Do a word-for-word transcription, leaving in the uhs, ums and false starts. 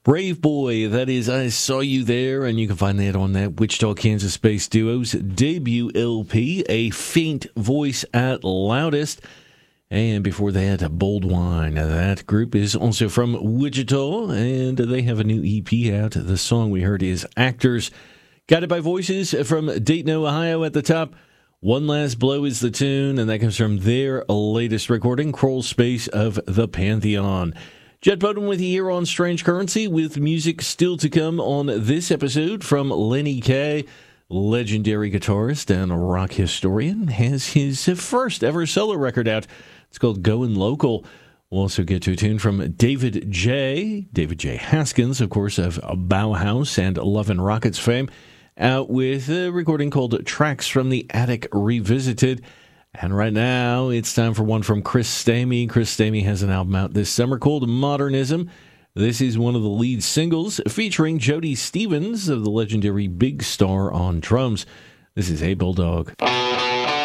Brave Boy, that is I Saw You There, and you can find that on that Wichita, Kansas-based duo's debut L P, A Faint Voice at Loudest. And before that, Bold Wine. That group is also from Wichita, and they have a new E P out. The song we heard is Actors. Guided by Voices from Dayton, Ohio at the top. One Last Blow is the tune, and that comes from their latest recording, Crawl Space of the Pantheon. Jet Bowden with you here on Strange Currency, with music still to come on this episode from Lenny Kaye. Legendary guitarist and rock historian, has his first ever solo record out. It's called Goin' Local. We'll also get to a tune from David J. David J. Haskins, of course, of Bauhaus and Love and Rockets fame, out with a recording called Tracks from the Attic Revisited. And right now, it's time for one from Chris Stamey. Chris Stamey has an album out this summer called Modernism. This is one of the lead singles featuring Jody Stevens of the legendary Big Star on drums. This is Hey Bulldog.